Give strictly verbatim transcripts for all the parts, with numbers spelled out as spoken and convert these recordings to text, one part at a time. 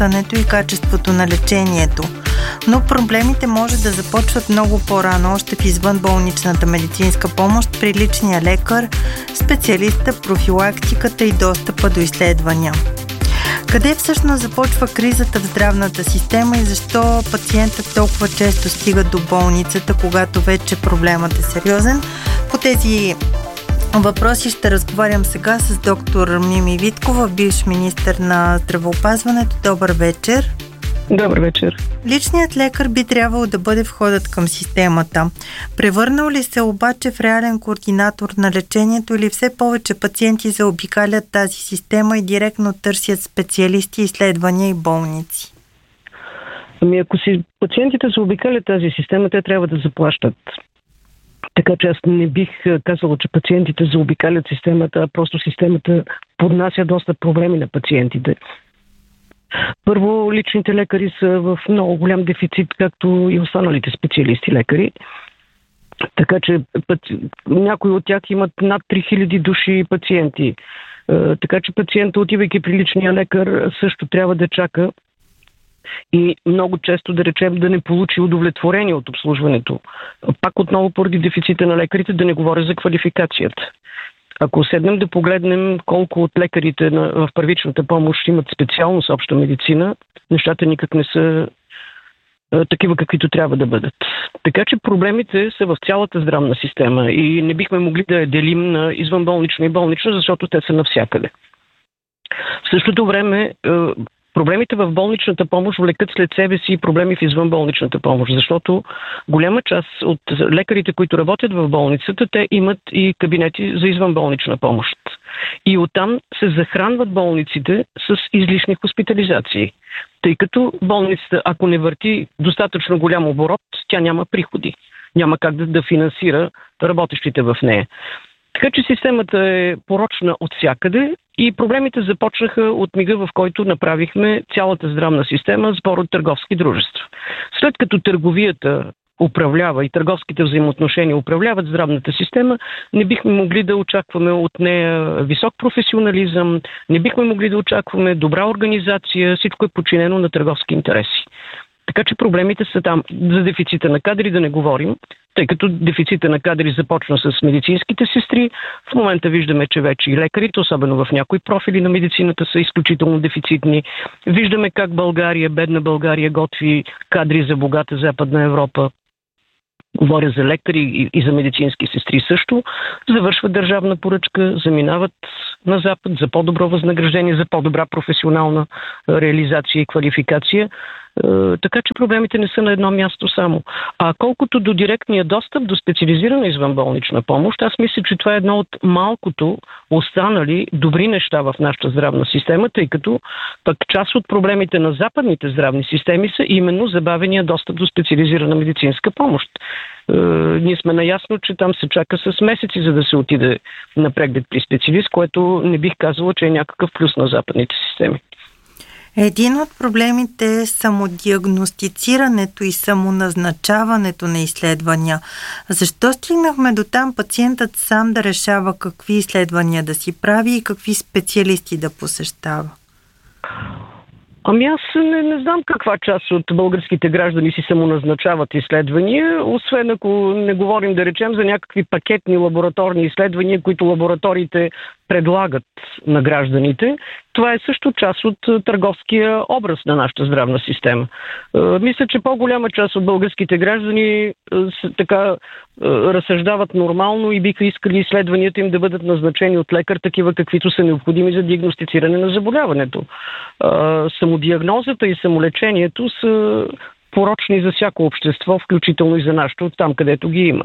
заплащането и качеството на лечението. Но проблемите може да започват много по-рано, още в извънболничната медицинска помощ при личния лекар, специалиста, профилактиката и достъпа до изследвания. Къде всъщност започва кризата в здравната система и защо пациентът толкова често стига до болницата, когато вече проблемът е сериозен? По тези въпроси ще разговарям сега с доктор Мими Виткова, бивш министър на здравеопазването. Добър вечер! Добър вечер! Личният лекар би трябвало да бъде входът към системата. Превърнал ли се обаче в реален координатор на лечението или все повече пациенти заобикалят тази система и директно търсят специалисти, изследвания и болници? Ами ако си пациентите заобикалят тази система, те трябва да заплащат. Така че аз не бих казала, че пациентите заобикалят системата, а просто системата поднася доста проблеми на пациентите. Първо, личните лекари са в много голям дефицит, както и останалите специалисти лекари. Така че паци... някои от тях имат над три хиляди души пациенти. Е, така че пациента, отивайки при личния лекар, също трябва да чака и много често, да речем, да не получи удовлетворение от обслужването. Пак отново поради дефицита на лекарите, да не говоря за квалификацията. Ако седнем да погледнем колко от лекарите на, в първичната помощ имат специалност обща медицина, нещата никак не са а, такива, каквито трябва да бъдат. Така че проблемите са в цялата здравна система и не бихме могли да я делим на извънболнична и болнична, защото те са навсякъде. В същото време а, проблемите в болничната помощ влекат след себе си проблеми в извънболничната помощ, защото голяма част от лекарите, които работят в болницата, те имат и кабинети за извънболнична помощ. И оттам се захранват болниците с излишни хоспитализации. Тъй като болницата, ако не върти достатъчно голям оборот, тя няма приходи. Няма как да, да финансира работещите в нея. Така че системата е порочна от всякъде и проблемите започнаха от мига, в който направихме цялата здравна система сбор от търговски дружества. След като търговията управлява и търговските взаимоотношения управляват здравната система, не бихме могли да очакваме от нея висок професионализъм, не бихме могли да очакваме добра организация, всичко е подчинено на търговски интереси. Така че проблемите са там. За дефицита на кадри да не говорим, тъй като дефицита на кадри започна с медицинските сестри. В момента виждаме, че вече и лекарите, особено в някои профили на медицината, са изключително дефицитни. Виждаме как България, бедна България, готви кадри за богата Западна Европа. Говоря за лекари и за медицински сестри също. Завършват държавна поръчка, заминават на Запад за по-добро възнаграждение, за по-добра професионална реализация и квалификация. Така че проблемите не са на едно място само. А колкото до директния достъп до специализирана извънболнична помощ, аз мисля, че това е едно от малкото останали добри неща в нашата здравна система, тъй като пък част от проблемите на западните здравни системи са именно забавения достъп до специализирана медицинска помощ. Е, ние сме наясно, че там се чака с месеци, за да се отиде на преглед при специалист, което не бих казала, че е някакъв плюс на западните системи. Един от проблемите е самодиагностицирането и самоназначаването на изследвания. Защо стигнахме до там пациентът сам да решава какви изследвания да си прави и какви специалисти да посещава? Ами аз не, не знам каква част от българските граждани си самоназначават изследвания, освен ако не говорим, да речем, за някакви пакетни лабораторни изследвания, които лабораториите предлагат на гражданите. Това е също част от търговския образ на нашата здравна система. Мисля, че по-голяма част от българските граждани така разсъждават нормално и биха искали изследванията им да бъдат назначени от лекар, такива каквито са необходими за диагностициране на заболяването. Самодиагнозата и самолечението са порочни за всяко общество, включително и за нашето, там където ги има.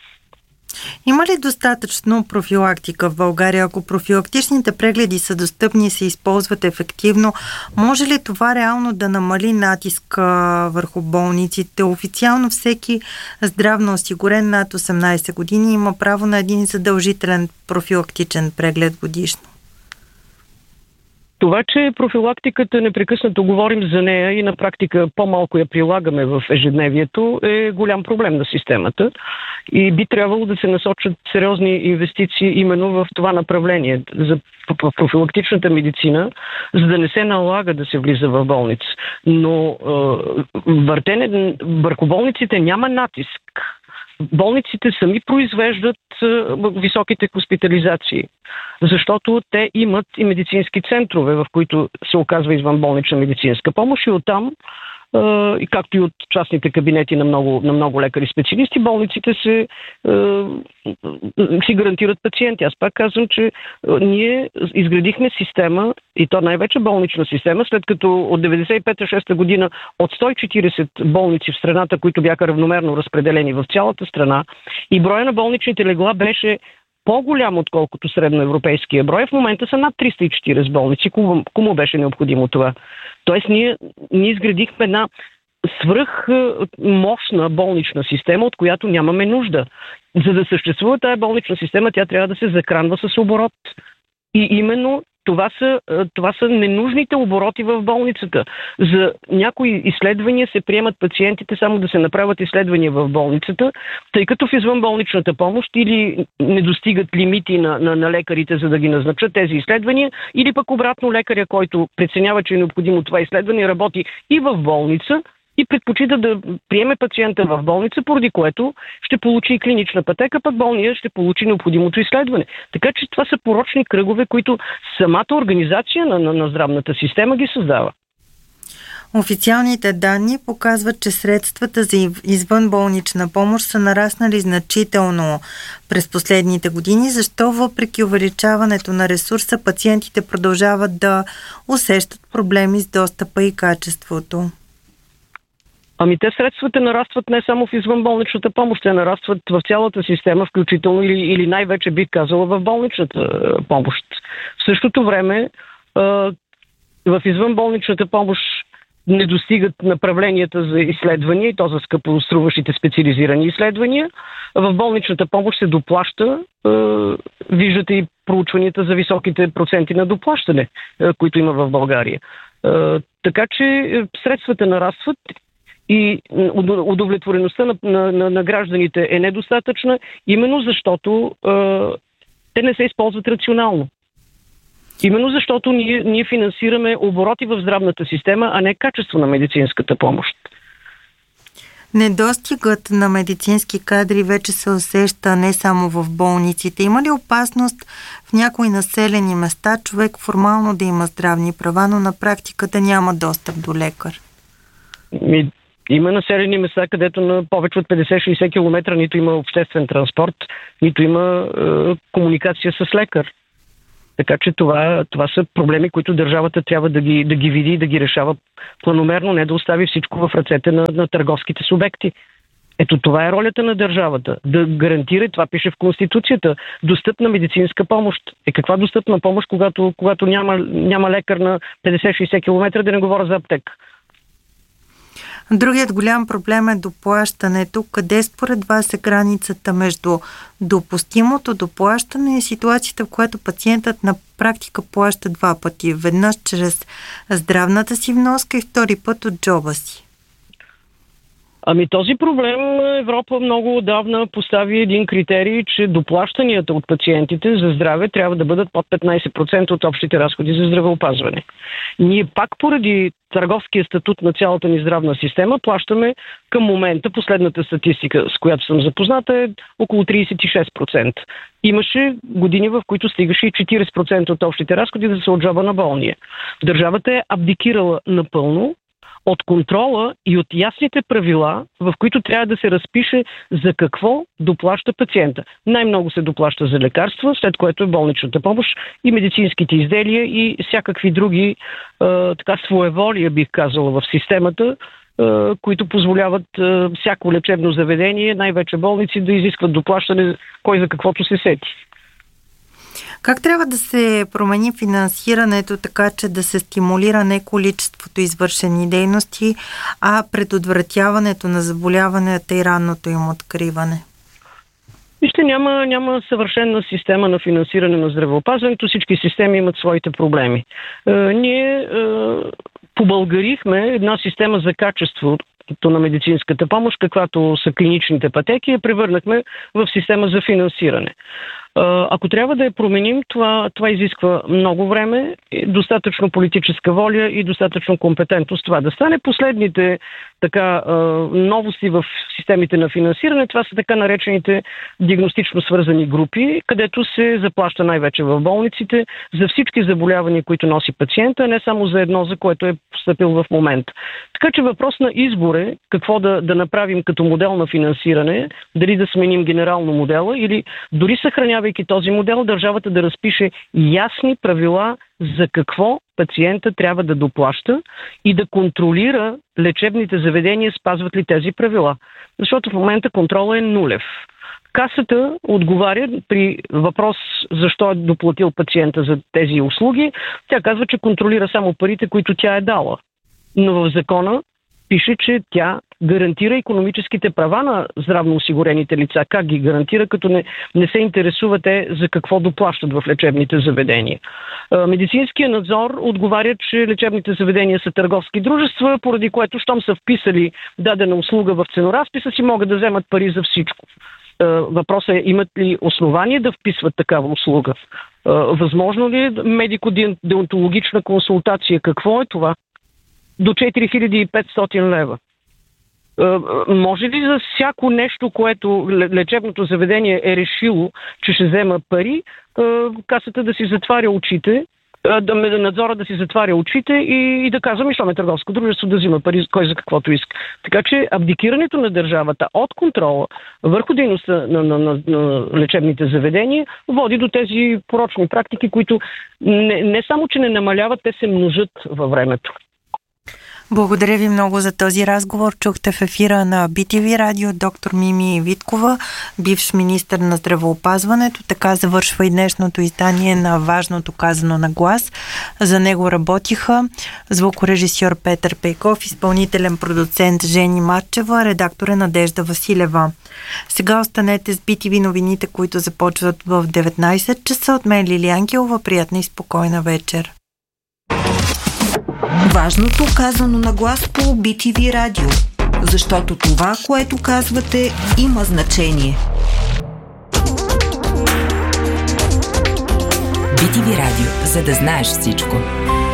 Има ли достатъчно профилактика в България? Ако профилактичните прегледи са достъпни и се използват ефективно, може ли това реално да намали натиска върху болниците? Официално всеки здравно осигурен над осемнадесет години има право на един задължителен профилактичен преглед годишно. Това, че профилактиката непрекъснато говорим за нея и на практика по-малко я прилагаме в ежедневието, е голям проблем на системата и би трябвало да се насочат сериозни инвестиции именно в това направление за в профилактичната медицина, за да не се налага да се влиза в болница. Но е, въртене върху болниците няма натиск. Болниците сами произвеждат високите хоспитализации, защото те имат и медицински центрове, в които се оказва извънболнична медицинска помощ и оттам, и както и от частните кабинети на много, на много лекари-специалисти, болниците се, си гарантират пациенти. Аз пак казвам, че ние изградихме система, и то най-вече болнична система, след като от деветдесет и пета шеста година от сто и четиридесет болници в страната, които бяха равномерно разпределени в цялата страна, и броя на болничните легла беше по-голям, отколкото средноевропейския брой. В момента са над триста и четиридесет болници. Кому, кому беше необходимо това? Тоест, ние, ние изградихме една свръх мощна болнична система, от която нямаме нужда. За да съществува тая болнична система, тя трябва да се захранва с оборот. И именно това са, това са ненужните обороти в болницата. За някои изследвания се приемат пациентите само да се направят изследвания в болницата, тъй като в извънболничната помощ или не достигат лимити на, на, на лекарите, за да ги назначат тези изследвания, или пък обратно лекаря, който преценява, че е необходимо това изследване, работи и в болница, и предпочита да приеме пациента в болница, поради което ще получи и клинична пътека, пък болния ще получи необходимото изследване. Така че това са порочни кръгове, които самата организация на, на, на здравната система ги създава. Официалните данни показват, че средствата за извънболнична помощ са нараснали значително през последните години. Защо въпреки увеличаването на ресурса, пациентите продължават да усещат проблеми с достъпа и качеството? Ами те средствата нарастват не само в извънболничната помощ, те нарастват в цялата система, включително или, или най-вече бих казала в болничната помощ. В същото време в извънболничната помощ не достигат направленията за изследвания, и то за скъпоструващите специализирани изследвания. В болничната помощ се доплаща. Виждате и проучванията за високите проценти на доплащане, които има в България. Така че средствата нарастват и удовлетвореността на, на, на, на гражданите е недостатъчна, именно защото е, те не се използват рационално. Именно защото ние, ние финансираме обороти в здравната система, а не качество на медицинската помощ. Недостигът на медицински кадри вече се усеща не само в болниците. Има ли опасност в някои населени места човек формално да има здравни права, но на практика да няма достъп до лекар? Ми, има населени места, където на повече от петдесет-шейсет километра нито има обществен транспорт, нито има е, комуникация с лекар. Така че това, това са проблеми, които държавата трябва да ги, да ги види и да ги решава планомерно, не да остави всичко в ръцете на, на търговските субекти. Ето това е ролята на държавата. Да гарантира, това пише в Конституцията, достъпна медицинска помощ. Е каква достъпна помощ, когато, когато няма, няма лекар на петдесет-шейсет километра, да не говоря за аптека? Другият голям проблем е доплащането. Къде според вас е границата между допустимото доплащане и ситуацията, в която пациентът на практика плаща два пъти? Веднъж чрез здравната си вноска и втори път от джоба си. Ами този проблем Европа много отдавна постави един критерий, че доплащанията от пациентите за здраве трябва да бъдат под петнайсет процента от общите разходи за здравеопазване. Ние пак поради търговския статут на цялата ни здравна система плащаме към момента, последната статистика, с която съм запозната, е около трийсет и шест процента. Имаше години, в които стигаше и четирийсет процента от общите разходи да са от джоба на болния. Държавата е абдикирала напълно от контрола и от ясните правила, в които трябва да се разпише за какво доплаща пациента. Най-много се доплаща за лекарства, след което е болничната помощ и медицинските изделия и всякакви други е, така своеволия, бих казала, в системата, е, които позволяват е, всяко лечебно заведение, най-вече болници, да изискват доплащане кой за каквото се сети. Как трябва да се промени финансирането, така че да се стимулира не количеството извършени дейности, а предотвратяването на заболяванията и ранното им откриване? Вижте, няма, няма съвършена система на финансиране на здравеопазването. Всички системи имат своите проблеми. Е, ние е, побългарихме една система за качество на медицинската помощ, каквато са клиничните пътеки, я превърнахме в система за финансиране. Ако трябва да я променим, това, това изисква много време, достатъчно политическа воля и достатъчно компетентност това да стане. Последните така новости в системите на финансиране, това са така наречените диагностично свързани групи, където се заплаща най-вече в болниците за всички заболявания, които носи пациента, не само за едно, за което е постъпил в момента. Така че въпрос на избор е какво да, да направим като модел на финансиране, дали да сменим генерално модела или дори съхранявайки този модел, държавата да разпише ясни правила за какво пациента трябва да доплаща и да контролира лечебните заведения, спазват ли тези правила. Защото в момента контрола е нулев. Касата отговаря при въпрос защо е доплатил пациента за тези услуги. Тя казва, че контролира само парите, които тя е дала. Но в закона пише, че тя гарантира икономическите права на здравноосигурените лица. Как ги гарантира, като не, не се интересуват те за какво доплащат в лечебните заведения. Медицинският надзор отговаря, че лечебните заведения са търговски дружества, поради което, щом са вписали дадена услуга в ценоразписа си, могат да вземат пари за всичко. Въпросът е, имат ли основание да вписват такава услуга? Възможно ли е медико-деонтологична консултация? Какво е това? До четири хиляди и петстотин лева. Може ли за всяко нещо, което лечебното заведение е решило, че ще взема пари, касата да си затваря очите, да надзора да си затваря очите и, и да казваме, що ме търговско дружество да взима пари, кой за каквото иска. Така че абдикирането на държавата от контрола върху дейността на, на, на, на лечебните заведения води до тези порочни практики, които не, не само, че не намаляват, те се множат във времето. Благодаря ви много за този разговор. Чухте в ефира на Би Ти Ви радио доктор Мими Виткова, бивш министър на здравеопазването. Така завършва и днешното издание на Важното казано на глас. За него работиха звукорежисьор Петър Пейков, изпълнителен продуцент Жени Марчева, редактор е Надежда Василева. Сега останете с Би Ти Ви новините, които започват в деветнайсет часа. От мен Лили Ангелова. Приятна и спокойна вечер. Важното казано на глас по Би Ти Ви радио, защото това, което казвате, има значение. Би Ти Ви радио, за да знаеш всичко.